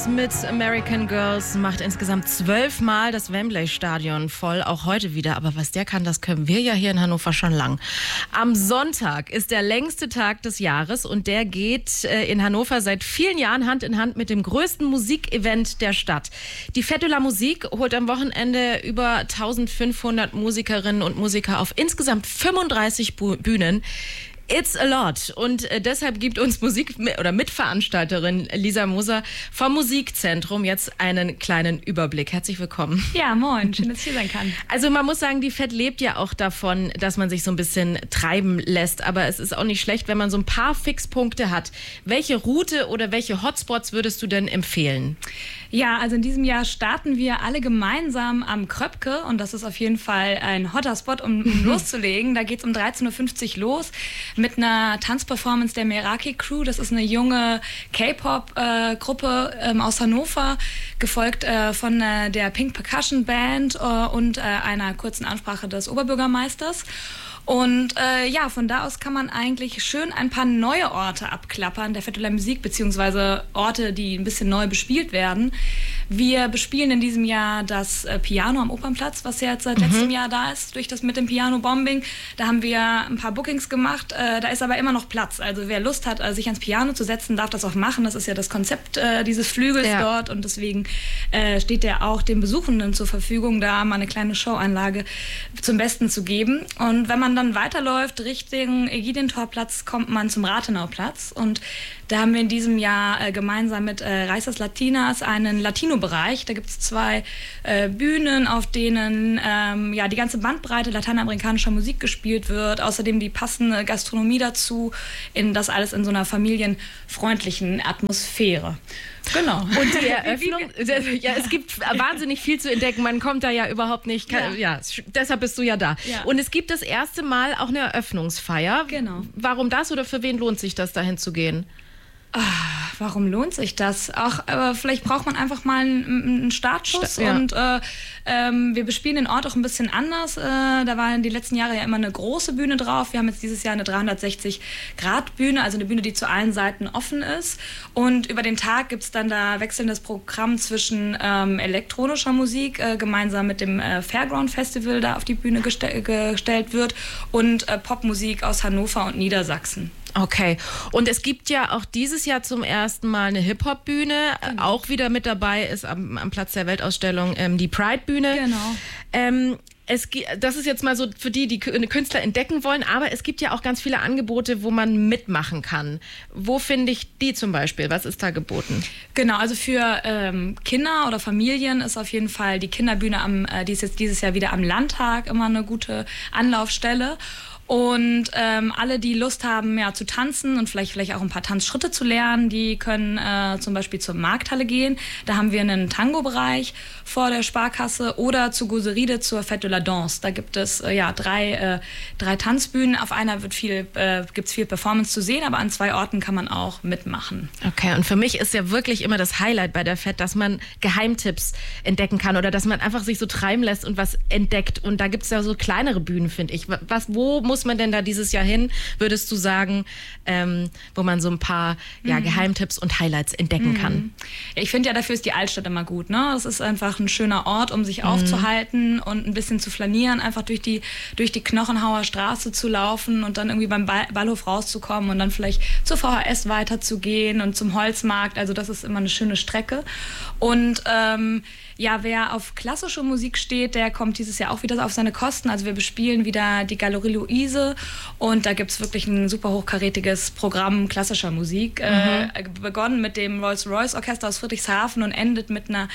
Rose mit American Girls macht insgesamt 12 Mal das Wembley-Stadion voll, auch heute wieder. Aber was der kann, das können wir ja hier in Hannover schon lang. Am Sonntag ist der längste Tag des Jahres und der geht in Hannover seit vielen Jahren Hand in Hand mit dem größten Musikevent der Stadt. Die Fête de la Musique holt am Wochenende über 1500 Musikerinnen und Musiker auf insgesamt 35 Bühnen. It's a lot. Und deshalb gibt uns Mitveranstalterin Lisa Moser vom Musikzentrum jetzt einen kleinen Überblick. Herzlich willkommen. Ja, moin. Schön, dass ich hier sein kann. Also man muss sagen, die Fête lebt ja auch davon, dass man sich so ein bisschen treiben lässt. Aber es ist auch nicht schlecht, wenn man so ein paar Fixpunkte hat. Welche Route oder welche Hotspots würdest du denn empfehlen? Ja, also in diesem Jahr starten wir alle gemeinsam am Kröpke. Und das ist auf jeden Fall ein hotter Spot, um loszulegen. Da geht es um 13.50 Uhr los mit einer Tanzperformance der Meraki Crew. Das ist eine junge K-Pop-Gruppe aus Hannover, gefolgt von der Pink Percussion Band und einer kurzen Ansprache des Oberbürgermeisters. Und ja, von da aus kann man eigentlich schön ein paar neue Orte abklappern, der Fête de la Musique, beziehungsweise Orte, die ein bisschen neu bespielt werden. Wir bespielen in diesem Jahr das Piano am Opernplatz, was ja jetzt seit letztem Jahr da ist, durch das mit dem Piano-Bombing. Da haben wir ein paar Bookings gemacht, da ist aber immer noch Platz. Also wer Lust hat, sich ans Piano zu setzen, darf das auch machen. Das ist ja das Konzept dieses Flügels dort und deswegen steht der auch den Besuchenden zur Verfügung, da mal eine kleine Showanlage zum Besten zu geben. Und wenn man dann weiterläuft Richtung Ägidientorplatz, kommt man zum Rathenauplatz und da haben wir in diesem Jahr gemeinsam mit Raíces Latinas einen Latino-Bereich. Da gibt es 2 Bühnen, auf denen ja, die ganze Bandbreite lateinamerikanischer Musik gespielt wird. Außerdem die passende Gastronomie dazu. Das alles in so einer familienfreundlichen Atmosphäre. Genau. Und die Eröffnung, ja, es gibt wahnsinnig viel zu entdecken. Man kommt da ja überhaupt nicht, ja, deshalb bist du ja da. Ja. Und es gibt das erste Mal auch eine Eröffnungsfeier. Genau. Warum das oder für wen lohnt sich das, dahin zu gehen? Warum lohnt sich das? Vielleicht braucht man einfach mal einen Startschuss und wir bespielen den Ort auch ein bisschen anders. Da war in den letzten Jahren ja immer eine große Bühne drauf. Wir haben jetzt dieses Jahr eine 360-Grad-Bühne, also eine Bühne, die zu allen Seiten offen ist. Und über den Tag gibt es dann da wechselndes Programm zwischen elektronischer Musik, gemeinsam mit dem Fairground Festival da auf die Bühne gestellt wird, und Popmusik aus Hannover und Niedersachsen. Okay. Und es gibt ja auch dieses Jahr zum ersten Mal eine Hip-Hop-Bühne. Genau. Auch wieder mit dabei ist am Platz der Weltausstellung die Pride-Bühne. Genau. Das ist jetzt mal so für die Künstler entdecken wollen, aber es gibt ja auch ganz viele Angebote, wo man mitmachen kann. Wo finde ich die zum Beispiel? Was ist da geboten? Genau, also für Kinder oder Familien ist auf jeden Fall die Kinderbühne, die ist jetzt dieses Jahr wieder am Landtag, immer eine gute Anlaufstelle. Und alle, die Lust haben, ja, zu tanzen und vielleicht auch ein paar Tanzschritte zu lernen, die können zum Beispiel zur Markthalle gehen. Da haben wir einen Tango-Bereich vor der Sparkasse, oder zu Goseride zur Fête de la Danse. Da gibt es 3 Tanzbühnen. Auf einer gibt es viel Performance zu sehen, aber an 2 Orten kann man auch mitmachen. Okay, und für mich ist ja wirklich immer das Highlight bei der Fête, dass man Geheimtipps entdecken kann oder dass man einfach sich so treiben lässt und was entdeckt. Und da gibt es ja so kleinere Bühnen, finde ich. Wo muss man denn da dieses Jahr hin, würdest du sagen, wo man so ein paar Geheimtipps und Highlights entdecken kann? Ja, ich finde ja, dafür ist die Altstadt immer gut. Ne? Das ist einfach ein schöner Ort, um sich aufzuhalten und ein bisschen zu flanieren, einfach durch die Knochenhauer Straße zu laufen und dann irgendwie beim Ballhof rauszukommen und dann vielleicht zur VHS weiterzugehen und zum Holzmarkt. Also das ist immer eine schöne Strecke. Und ja, wer auf klassische Musik steht, der kommt dieses Jahr auch wieder auf seine Kosten. Also wir bespielen wieder die Galerie Luise und da gibt es wirklich ein super hochkarätiges Programm klassischer Musik. Begonnen mit dem Rolls-Royce Orchester aus Friedrichshafen und endet mit einer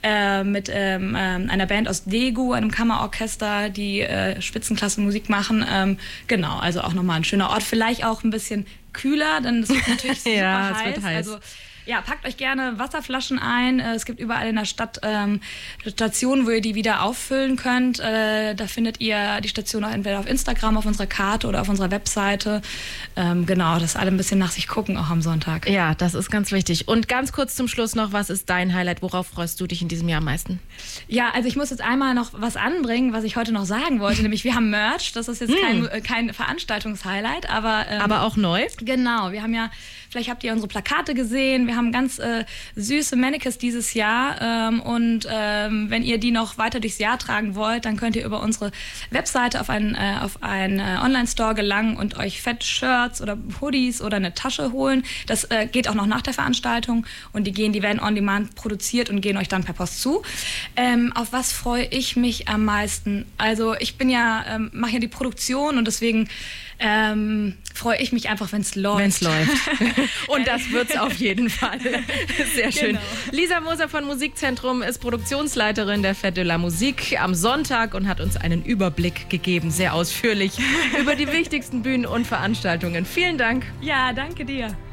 Band aus Daegu, einem Kammerorchester, die Spitzenklasse Musik machen. Genau, also auch nochmal ein schöner Ort. Vielleicht auch ein bisschen kühler, denn es wird natürlich super ja, heiß. Es wird heiß. Also ja, packt euch gerne Wasserflaschen ein. Es gibt überall in der Stadt Stationen, wo ihr die wieder auffüllen könnt. Da findet ihr die Station auch entweder auf Instagram, auf unserer Karte oder auf unserer Webseite. Genau, dass alle ein bisschen nach sich gucken, auch am Sonntag. Ja, das ist ganz wichtig. Und ganz kurz zum Schluss noch, was ist dein Highlight? Worauf freust du dich in diesem Jahr am meisten? Ja, also ich muss jetzt einmal noch was anbringen, was ich heute noch sagen wollte. Nämlich, wir haben Merch. Das ist jetzt kein Veranstaltungshighlight, aber auch neu? Genau, wir haben ja Vielleicht habt ihr unsere Plakate gesehen. Wir haben ganz süße Mannequins dieses Jahr. Und wenn ihr die noch weiter durchs Jahr tragen wollt, dann könnt ihr über unsere Webseite auf einen Online-Store gelangen und euch Fett-Shirts oder Hoodies oder eine Tasche holen. Das geht auch noch nach der Veranstaltung. Und die werden on demand produziert und gehen euch dann per Post zu. Auf was freue ich mich am meisten? Also ich mache ja die Produktion und deswegen freue ich mich einfach, wenn es läuft. Wenn es läuft. Und das wird's auf jeden Fall. Sehr schön. Genau. Lisa Moser von Musikzentrum ist Produktionsleiterin der Fête de la Musique am Sonntag und hat uns einen Überblick gegeben, sehr ausführlich, über die wichtigsten Bühnen und Veranstaltungen. Vielen Dank. Ja, danke dir.